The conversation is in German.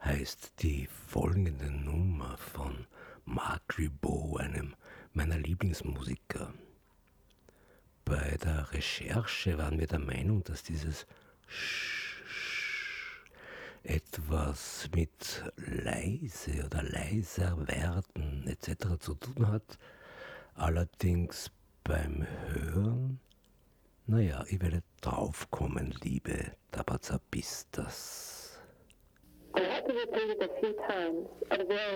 heißt die folgende Nummer von Mark Ribot, einem meiner Lieblingsmusiker. Bei der Recherche waren wir der Meinung, dass dieses etwas mit leise oder leiser werden etc. zu tun hat. Allerdings beim Hören, naja, ich werde draufkommen, liebe Tabazabistas. I had to repeat it a few times, at varying